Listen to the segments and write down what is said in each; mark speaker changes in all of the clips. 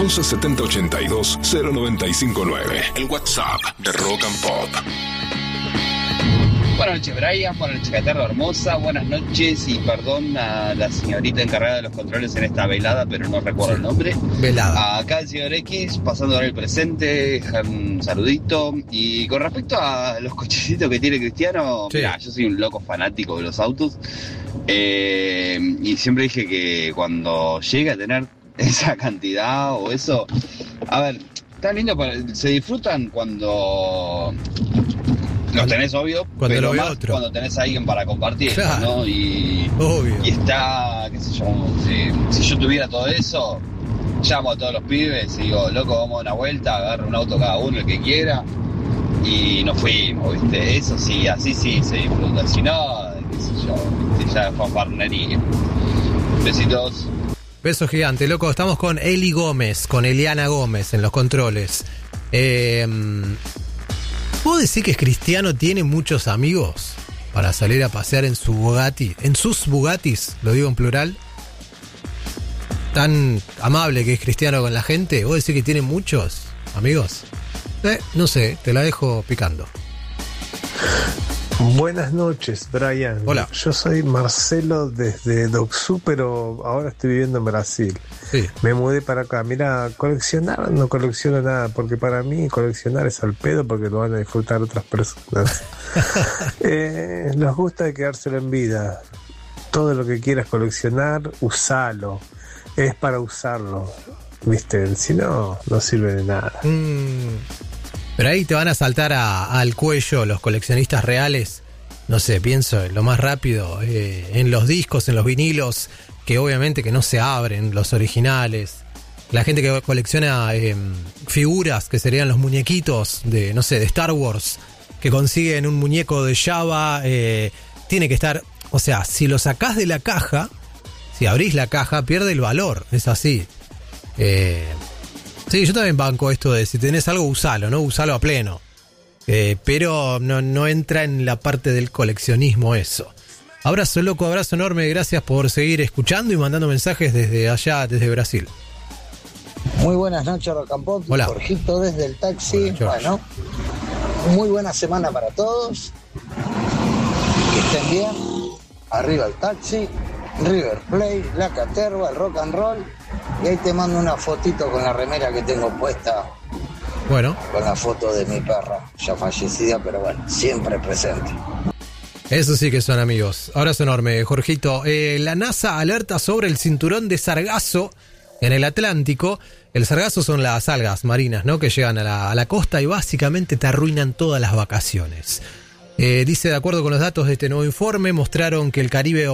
Speaker 1: 11 70 82 0959. El WhatsApp de Rock and Pop.
Speaker 2: Buenas noches, Brian. Buenas noches, Caterra hermosa. Buenas noches y perdón a la señorita encargada de los controles en esta velada, pero no recuerdo el nombre.
Speaker 3: Velada.
Speaker 2: Acá el señor X, pasando ahora el presente, un saludito. Y con respecto a los cochecitos que tiene Cristiano,
Speaker 3: Sí.
Speaker 2: mirá, yo soy un loco fanático de los autos. Y siempre dije que cuando llegue a tener esa cantidad o eso, a ver, tan lindo, se disfrutan cuando los tenés, obvio,
Speaker 3: cuando
Speaker 2: pero
Speaker 3: lo ve
Speaker 2: más
Speaker 3: otro.
Speaker 2: cuando tenés a alguien para compartir,
Speaker 3: Claro.
Speaker 2: ¿no? Y está, qué sé yo, si yo tuviera todo eso, llamo a todos los pibes y digo, loco, vamos a una vuelta, agarro un auto cada uno, el que quiera, y nos fuimos, ¿viste? Eso sí, así sí se disfruta, si no, qué sé yo, ¿viste? Ya es fanfarnería. Besitos.
Speaker 3: Beso gigante, loco. Estamos con Eli Gómez, con Eliana Gómez en los controles. ¿Puedo decir que Cristiano tiene muchos amigos para salir a pasear en su Bugatti? En sus Bugattis, lo digo en plural. Tan amable que es Cristiano con la gente. ¿Vos decís que tiene muchos amigos? No sé, te la dejo picando.
Speaker 4: Buenas noches, Brian.
Speaker 3: Hola.
Speaker 4: Yo soy Marcelo desde Doxú, pero ahora estoy viviendo en Brasil.
Speaker 3: Sí.
Speaker 4: Me mudé para acá. Mira, coleccionar no colecciono nada, porque para mí coleccionar es al pedo porque lo van a disfrutar otras personas. Nos gusta quedárselo en vida. Todo lo que quieras coleccionar, usalo. Es para usarlo. ¿Viste? Si no, no sirve de nada.
Speaker 3: Pero ahí te van a saltar al cuello los coleccionistas reales. No sé, pienso en lo más rápido, en los discos, en los vinilos, que obviamente que no se abren, los originales. La gente que colecciona figuras, que serían los muñequitos de, no sé, de Star Wars, que consiguen un muñeco de Java, tiene que estar, o sea, si lo sacás de la caja, si abrís la caja, pierde el valor, es así. Sí, yo también banco esto de si tenés algo, usalo, ¿no? Usalo a pleno. Pero no entra en la parte del coleccionismo eso. Abrazo loco, abrazo enorme, gracias por seguir escuchando y mandando mensajes desde allá, desde Brasil.
Speaker 5: Muy buenas noches, Rock and Pop.
Speaker 3: Hola.
Speaker 5: Jorgito desde el taxi.
Speaker 3: Hola, George.
Speaker 5: Bueno, muy buena semana para todos. Que estén bien. Arriba el taxi, River Plate, la Caterva, el rock and roll. Y ahí te mando una fotito con la remera que tengo puesta.
Speaker 3: Bueno.
Speaker 5: Con la foto de mi perra, ya fallecida, pero bueno, siempre presente.
Speaker 3: Eso sí que son amigos. Abrazo enorme, Jorgito. La NASA alerta sobre el cinturón de sargazo en el Atlántico. El sargazo son las algas marinas, ¿no? Que llegan a la costa y básicamente te arruinan todas las vacaciones. Dice, de acuerdo con los datos de este nuevo informe, mostraron que el Caribe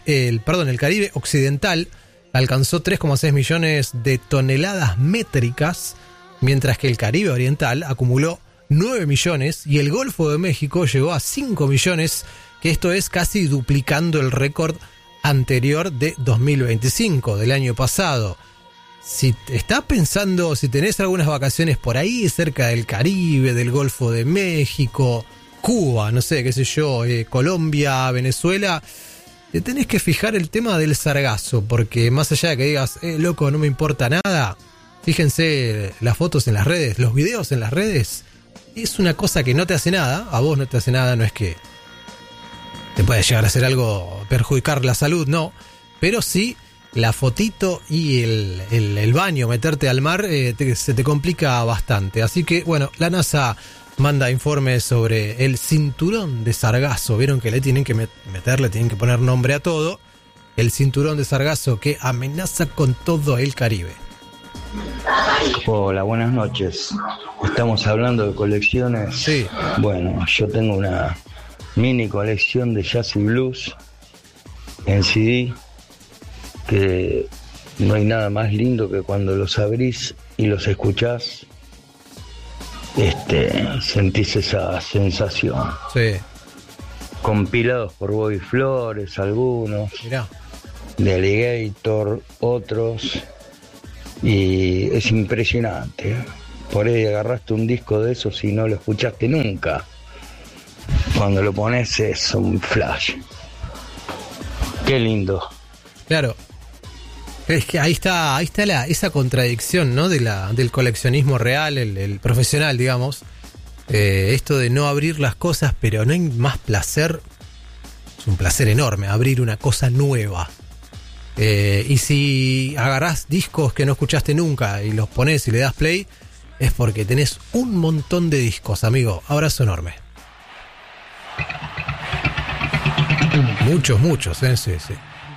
Speaker 3: occidental alcanzó 3,6 millones de toneladas métricas, mientras que el Caribe oriental acumuló 9 millones y el Golfo de México llegó a 5 millones, que esto es casi duplicando el récord anterior de 2025, del año pasado. Si estás pensando, si tenés algunas vacaciones por ahí, cerca del Caribe, del Golfo de México, Cuba, no sé, qué sé yo, Colombia, Venezuela, te tenés que fijar el tema del sargazo, porque más allá de que digas, loco, no me importa nada, fíjense las fotos en las redes, los videos en las redes, es una cosa que no te hace nada, a vos no te hace nada, no es que te puede llegar a hacer algo, perjudicar la salud, no, pero sí la fotito y el baño, meterte al mar, se te complica bastante. Así que, bueno, la NASA manda informes sobre el cinturón de sargazo. Vieron que le tienen que le tienen que poner nombre a todo. El cinturón de sargazo que amenaza con todo el Caribe.
Speaker 6: Hola, buenas noches. Estamos hablando de colecciones.
Speaker 3: Sí.
Speaker 6: Bueno, yo tengo una mini colección de jazz y blues en CD, que no hay nada más lindo que cuando los abrís y los escuchás, sentís esa sensación.
Speaker 3: Sí.
Speaker 6: Compilados por Bobby Flores, algunos.
Speaker 3: Mirá.
Speaker 6: De Alligator, otros. Y es impresionante. Por ahí agarraste un disco de esos y no lo escuchaste nunca. Cuando lo pones es un flash. Qué lindo.
Speaker 3: Claro. Es que ahí está esa contradicción, ¿no? Del coleccionismo real, el profesional, digamos. Esto de no abrir las cosas, pero no hay más placer. Es un placer enorme abrir una cosa nueva. Y si agarrás discos que no escuchaste nunca y los pones y le das play, es porque tenés un montón de discos, amigo. Abrazo enorme. Muchos, sí.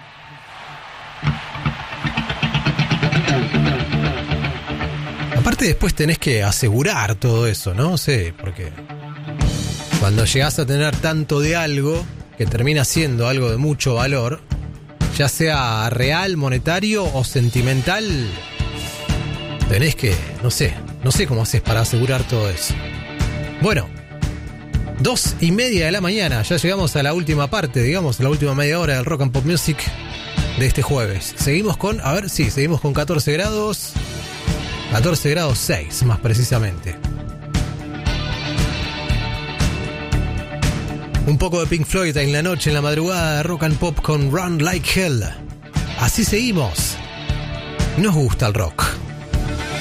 Speaker 3: Aparte después tenés que asegurar todo eso, ¿no? Sí, porque cuando llegás a tener tanto de algo que termina siendo algo de mucho valor, ya sea real, monetario o sentimental, tenés que, no sé cómo haces para asegurar todo eso. Bueno, 2:30 de la mañana, ya llegamos a la última parte, digamos, la última media hora del Rock and Pop Music de este jueves. Seguimos con 14 grados. 14 grados 6, más precisamente. Un poco de Pink Floyd en la noche, en la madrugada de Rock and Pop con Run Like Hell. Así seguimos. Nos gusta el rock.